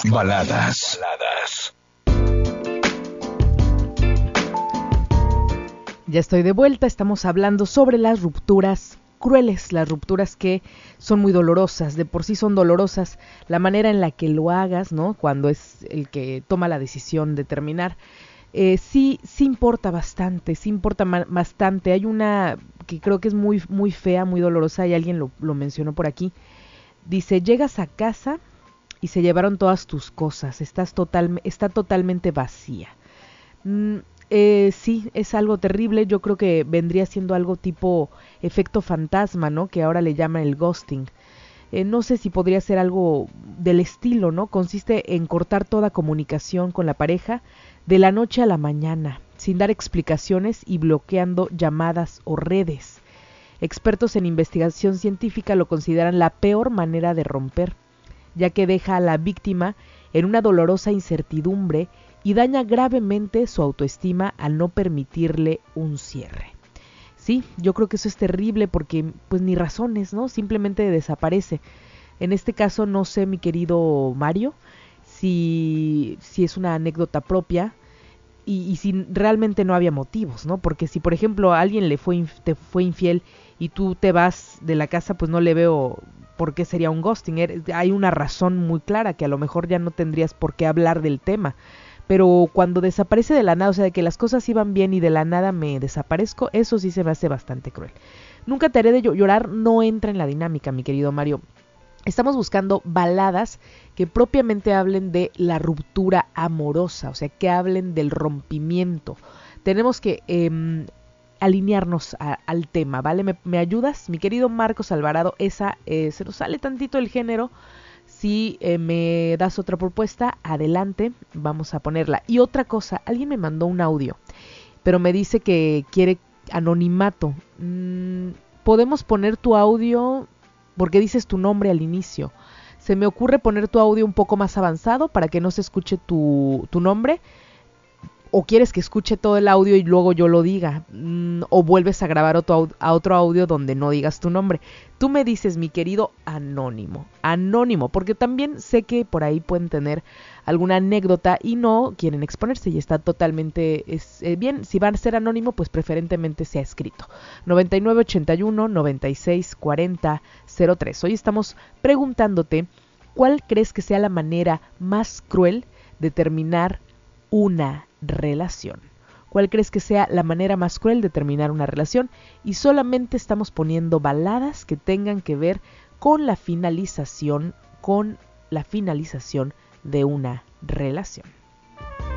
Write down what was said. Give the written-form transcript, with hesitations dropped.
Baladas. Ya estoy de vuelta, estamos hablando sobre las rupturas crueles, las rupturas que son muy dolorosas, de por sí son dolorosas, la manera en la que lo hagas, ¿no? Cuando es el que toma la decisión de terminar, sí importa bastante, bastante. Hay una que creo que es muy fea, muy dolorosa, y alguien lo mencionó por aquí. Dice, llegas a casa y se llevaron todas tus cosas, está totalmente vacía. Sí, es algo terrible. Yo creo que vendría siendo algo tipo efecto fantasma, ¿no? Que ahora le llaman el ghosting. No sé si podría ser algo del estilo, ¿no? Consiste en cortar toda comunicación con la pareja de la noche a la mañana, sin dar explicaciones y bloqueando llamadas o redes. Expertos en investigación científica lo consideran la peor manera de romper, ya que deja a la víctima en una dolorosa incertidumbre y daña gravemente su autoestima al no permitirle un cierre. Sí, yo creo que eso es terrible porque pues ni razones, ¿no? Simplemente desaparece. En este caso no sé, mi querido Mario, si es una anécdota propia y si realmente no había motivos, ¿no? Porque si por ejemplo a alguien te fue infiel y tú te vas de la casa, pues no le veo por qué sería un ghosting. Hay una razón muy clara que a lo mejor ya no tendrías por qué hablar del tema. Pero cuando desaparece de la nada, o sea, de que las cosas iban bien y de la nada me desaparezco, eso sí se me hace bastante cruel. Nunca te haré de llorar, no entra en la dinámica, mi querido Mario. Estamos buscando baladas que propiamente hablen de la ruptura amorosa, o sea, que hablen del rompimiento. Tenemos que alinearnos al tema, ¿vale? ¿Me ayudas? Mi querido Marcos Alvarado, esa se nos sale tantito el género. Si me das otra propuesta, adelante, vamos a ponerla. Y otra cosa, alguien me mandó un audio, pero me dice que quiere anonimato. ¿Podemos poner tu audio? Porque dices tu nombre al inicio. Se me ocurre poner tu audio un poco más avanzado para que no se escuche tu nombre. ¿O quieres que escuche todo el audio y luego yo lo diga? ¿O vuelves a grabar otro audio donde no digas tu nombre? Tú me dices, mi querido anónimo, porque también sé que por ahí pueden tener alguna anécdota y no quieren exponerse y está totalmente bien. Si van a ser anónimo, pues preferentemente sea escrito. 9981-9640-03. Hoy estamos preguntándote, ¿cuál crees que sea la manera más cruel de terminar una relación? ¿Cuál crees que sea la manera más cruel de terminar una relación? Y solamente estamos poniendo baladas que tengan que ver con la finalización de una relación.